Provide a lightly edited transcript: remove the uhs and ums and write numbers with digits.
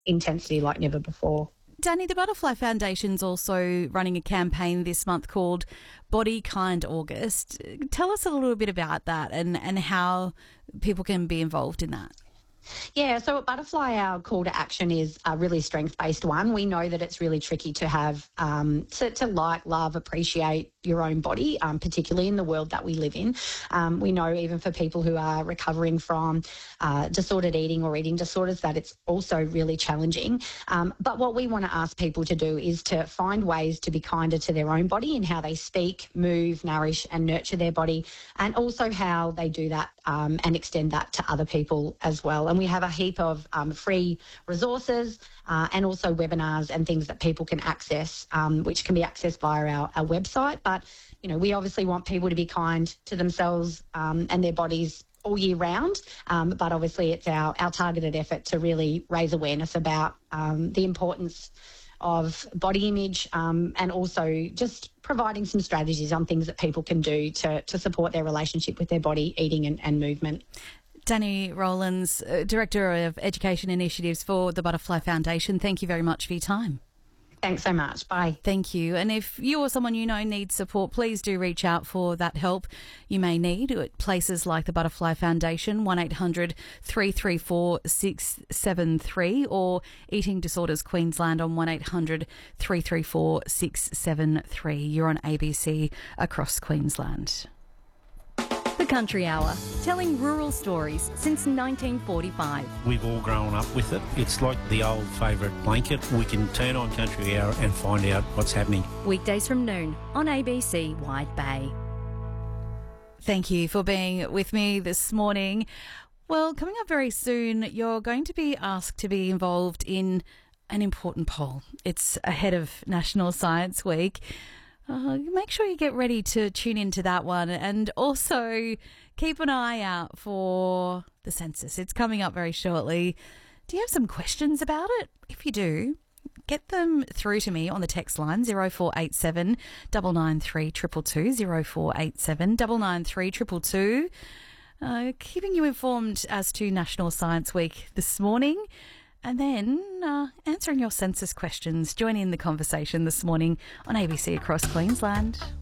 intensity like never before. Danny, the Butterfly Foundation's also running a campaign this month called Body Kind August. Tell us a little bit about that and how people can be involved in that. Yeah, so at Butterfly, our call to action is a really strength-based one. We know that it's really tricky to have, to like, love, appreciate your own body, particularly in the world that we live in. We know even for people who are recovering from disordered eating or eating disorders that it's also really challenging. But what we want to ask people to do is to find ways to be kinder to their own body in how they speak, move, nourish and nurture their body, and also how they do that and extend that to other people as well. And we have a heap of free resources and also webinars and things that people can access, which can be accessed via our website. But, you know, we obviously want people to be kind to themselves and their bodies all year round. But obviously it's our targeted effort to really raise awareness about the importance of body image and also just providing some strategies on things that people can do to support their relationship with their body, eating and movement. Danny Rowlands, Director of Education Initiatives for the Butterfly Foundation, thank you very much for your time. Thanks so much. Bye. Thank you. And if you or someone you know needs support, please do reach out for that help you may need at places like the Butterfly Foundation, 1800 334 673, or Eating Disorders Queensland on 1800 334 673. You're on ABC across Queensland. The Country Hour, telling rural stories since 1945. We've all grown up with it. It's like the old favourite blanket. We can turn on Country Hour and find out what's happening. Weekdays from noon on ABC Wide Bay. Thank you for being with me this morning. Well, coming up very soon, you're going to be asked to be involved in an important poll. It's ahead of National Science Week. Make sure you get ready to tune into that one, and also keep an eye out for the census. It's coming up very shortly. Do you have some questions about it? If you do, get them through to me on the text line 0487 993 222, 0487 993 222. Keeping you informed as to National Science Week this morning. And then answering your census questions. Join in the conversation this morning on ABC Across Queensland.